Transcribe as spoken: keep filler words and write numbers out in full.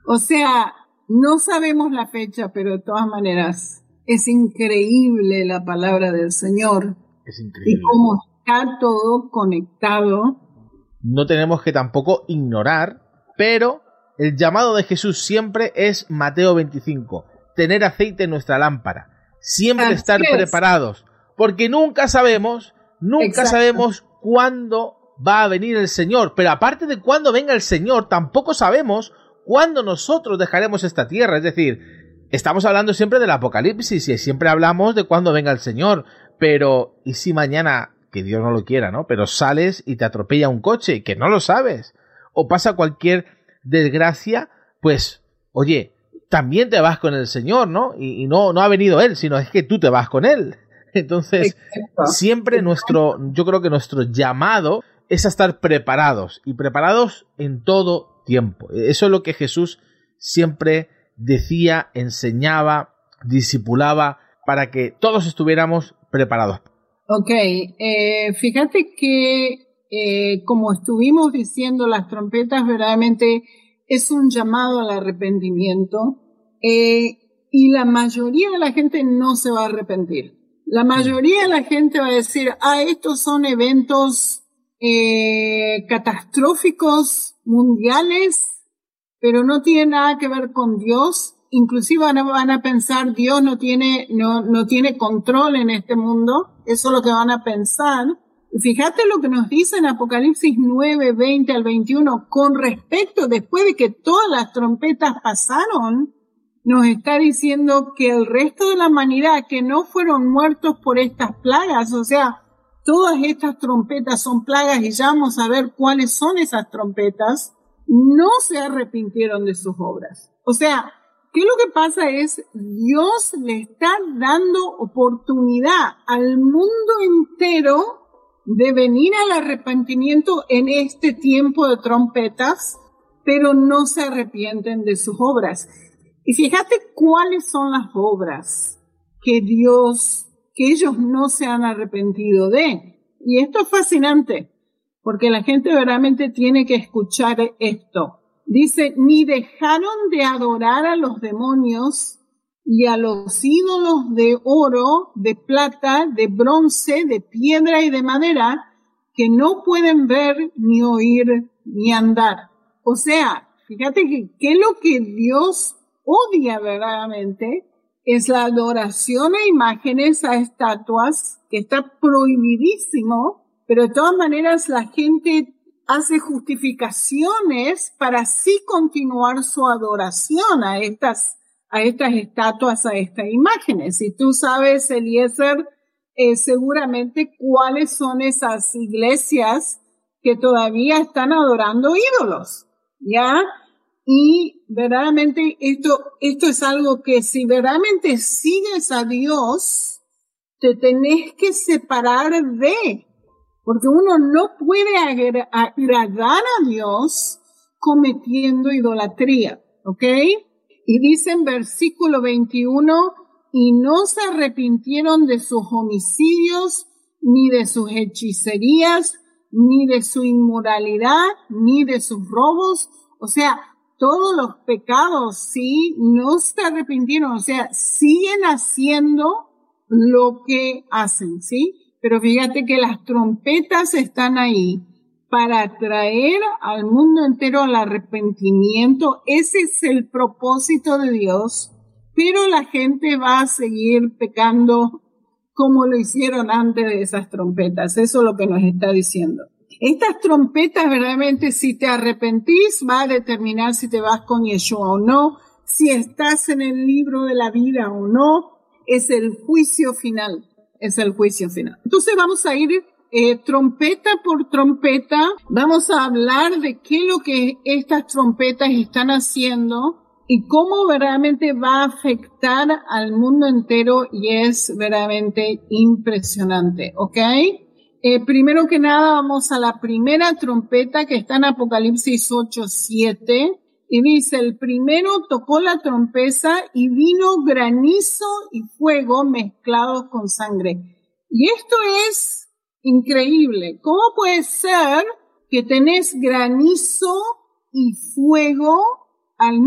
O sea, no sabemos la fecha, pero de todas maneras es increíble la palabra del Señor. Es increíble. Y cómo está todo conectado. No tenemos que tampoco ignorar, pero el llamado de Jesús siempre es Mateo veinticinco, tener aceite en nuestra lámpara, siempre Así estar es. preparados, porque nunca sabemos, nunca Exacto. sabemos cuándo va a venir el Señor, pero aparte de cuándo venga el Señor, tampoco sabemos cuándo nosotros dejaremos esta tierra. Es decir, estamos hablando siempre del Apocalipsis y siempre hablamos de cuándo venga el Señor, pero ¿y si mañana, que Dios no lo quiera, ¿no?, pero sales y te atropella un coche, que no lo sabes, o pasa cualquier desgracia? Pues, oye, también te vas con el Señor, ¿no? Y, y no, no ha venido Él, sino es que tú te vas con Él. Entonces, Exacto. siempre nuestro, yo creo que nuestro llamado es a estar preparados, y preparados en todo tiempo. Eso es lo que Jesús siempre decía, enseñaba, discipulaba, para que todos estuviéramos preparados. Ok, eh, fíjate que eh, como estuvimos diciendo, las trompetas verdaderamente es un llamado al arrepentimiento, eh, y la mayoría de la gente no se va a arrepentir. La mayoría de la gente va a decir, ah, estos son eventos eh, catastróficos mundiales, pero no tiene nada que ver con Dios. Inclusive van a, van a pensar, Dios no tiene, no, no tiene control en este mundo. Eso es lo que van a pensar. Fíjate lo que nos dice en Apocalipsis nueve, veinte al veintiuno, con respecto, después de que todas las trompetas pasaron, nos está diciendo que el resto de la humanidad que no fueron muertos por estas plagas, o sea, todas estas trompetas son plagas y ya vamos a ver cuáles son esas trompetas, no se arrepintieron de sus obras. O sea, ¿qué lo que pasa es? Dios le está dando oportunidad al mundo entero de venir al arrepentimiento en este tiempo de trompetas, pero no se arrepienten de sus obras. Y fíjate cuáles son las obras que Dios, que ellos no se han arrepentido de. Y esto es fascinante, porque la gente verdaderamente tiene que escuchar esto. Dice, ni dejaron de adorar a los demonios y a los ídolos de oro, de plata, de bronce, de piedra y de madera, que no pueden ver, ni oír, ni andar. O sea, fíjate que, que lo que Dios odia verdaderamente es la adoración a imágenes, a estatuas, que está prohibidísimo, pero de todas maneras la gente hace justificaciones para así continuar su adoración a estas, a estas estatuas, a estas imágenes. Y tú sabes, Eliezer, eh, seguramente cuáles son esas iglesias que todavía están adorando ídolos, ¿ya? Y verdaderamente esto, esto es algo que si verdaderamente sigues a Dios, te tenés que separar de, porque uno no puede agra- agradar a Dios cometiendo idolatría, ¿ok? Y dice en versículo veintiuno, y no se arrepintieron de sus homicidios, ni de sus hechicerías, ni de su inmoralidad, ni de sus robos. O sea, todos los pecados, sí, no se arrepintieron, o sea, siguen haciendo lo que hacen, ¿sí? Pero fíjate que las trompetas están ahí para atraer al mundo entero al arrepentimiento. Ese es el propósito de Dios, pero la gente va a seguir pecando como lo hicieron antes de esas trompetas. Eso es lo que nos está diciendo. Estas trompetas verdaderamente, si te arrepentís, va a determinar si te vas con Yeshua o no, si estás en el libro de la vida o no. Es el juicio final, es el juicio final. Entonces vamos a ir eh, trompeta por trompeta, vamos a hablar de qué es lo que estas trompetas están haciendo y cómo verdaderamente va a afectar al mundo entero, y es verdaderamente impresionante, ¿ok? Eh, primero que nada vamos a la primera trompeta que está en Apocalipsis ocho siete. Y dice, el primero tocó la trompeta y vino granizo y fuego mezclados con sangre. Y esto es increíble. ¿Cómo puede ser que tenés granizo y fuego al